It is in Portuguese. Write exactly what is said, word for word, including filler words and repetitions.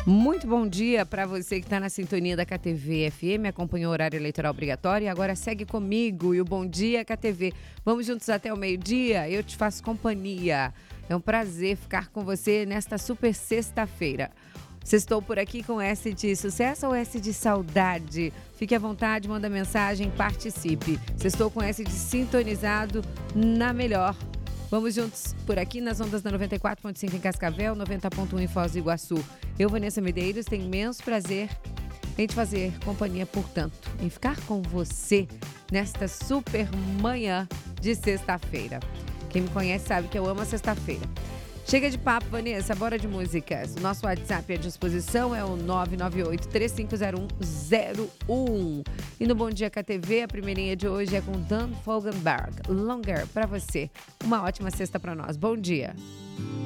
Muito bom dia para você que está na sintonia da K T V F M, acompanhou o horário eleitoral obrigatório e agora segue comigo e o Bom Dia K T V. Vamos juntos até o meio-dia, eu te faço companhia. É um prazer ficar com você nesta super sexta-feira. Sextou por aqui com S de sucesso ou S de saudade? Fique à vontade, manda mensagem, participe. Sextou com S de sintonizado na melhor. Vamos juntos por aqui nas ondas da noventa e quatro ponto cinco em Cascavel, noventa ponto um em Foz do Iguaçu. Eu, Vanessa Medeiros, tenho imenso prazer em te fazer companhia, portanto, em ficar com você nesta super manhã de sexta-feira. Quem me conhece sabe que eu amo a sexta-feira. Chega de papo, Vanessa, bora de músicas. O nosso WhatsApp à disposição é o nove nove oito, três cinco zero um, zero um. E no Bom Dia K T V, a primeirinha de hoje é com Dan Fogelberg, Longer, pra você. Uma ótima sexta pra nós. Bom dia.